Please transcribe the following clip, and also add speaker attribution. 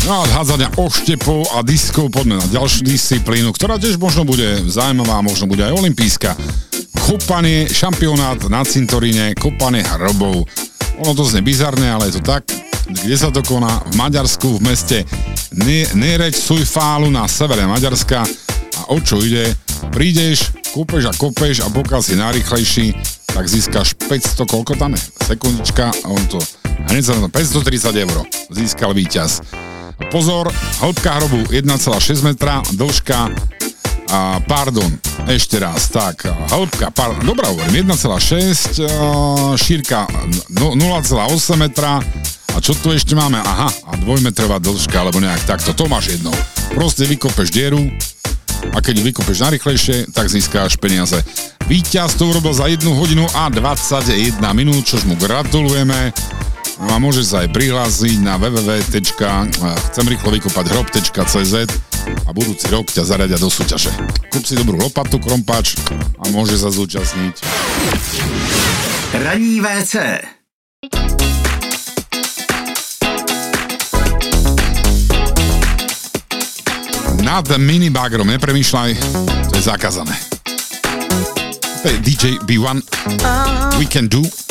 Speaker 1: No a hádzania oštepov a diskov poďme na ďalšiu disciplínu, ktorá tiež možno bude zaujímavá, možno bude aj olympijská. Kopanie, šampionát na cintoríne, kopanie hrobov. Ono to znie bizarné, ale je to tak. Kde sa to koná? V Maďarsku, v meste Nereď-Szújfalu na severe Maďarska. A o čo ide? Prídeš, kúpeš a kopeš a pokiaľ si najrýchlejší, tak získaš 500, koľko tam je? Sekundička a on to hneď sa na 530 €. Získal víťaz. Pozor, hĺbka hrobu 1,6 metra, dĺžka, ešte raz, tak, hĺbka, dobrá hovorím, 1,6, šírka 0,8 metra, a čo tu ešte máme? Aha, a 2-metrová dĺžka, alebo nejak takto, to máš jednou. Proste vykopeš dieru a keď vykopeš najrýchlejšie, tak získáš peniaze. Víťaz to urobil za 1 hodinu a 21 minút, čož mu gratulujeme. A môžeš sa aj prihlásiť na www.chcemrýchlovykopať.cz a budúci rok ťa zaradia do súťaže. Kúp si dobrú lopatu, krompač a môže sa zúčastniť.
Speaker 2: Ranní WC.
Speaker 1: Nad minibagrom nepremýšľaj, to je zakázané. To je DJ B1, We Can Do.